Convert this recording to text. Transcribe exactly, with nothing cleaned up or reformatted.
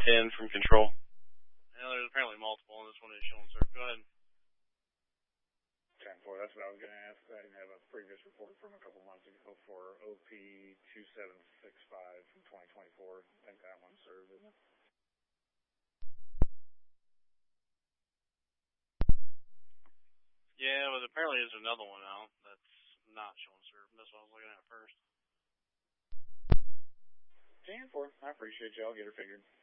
ten from Control. Yeah, there's apparently multiple, and this one is showing, sir. Go ahead. ten four, that's what I was going to ask. I have a previous report from a couple months ago for O P two seven six five from twenty twenty-four. I think that one served, isn't it? Yeah, but apparently there's another one out that's not showing served. That's what I was looking at first. ten four, I appreciate you. I'll get her figured.